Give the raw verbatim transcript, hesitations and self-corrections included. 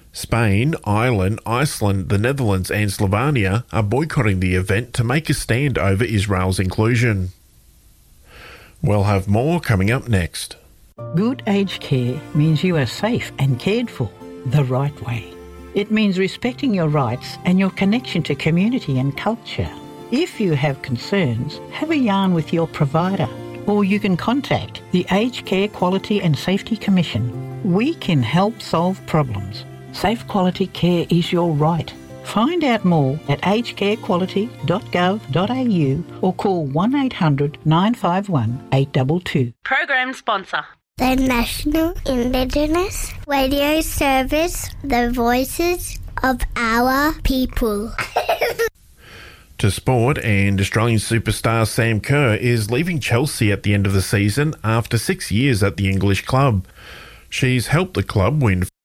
Spain, Ireland, Iceland, the Netherlands and Slovenia are boycotting the event to make a stand over Israel's inclusion. We'll have more coming up next. Good aged care means you are safe and cared for the right way. It means respecting your rights and your connection to community and culture. If you have concerns, have a yarn with your provider, or you can contact the Aged Care Quality and Safety Commission. We can help solve problems. Safe quality care is your right. Find out more at aged care quality dot gov dot a u or call one eight hundred nine five one eight two two. Program sponsor. The National Indigenous Radio Service, the voices of our people. To sport, and Australian superstar Sam Kerr is leaving Chelsea at the end of the season after six years at the English club. She's helped the club win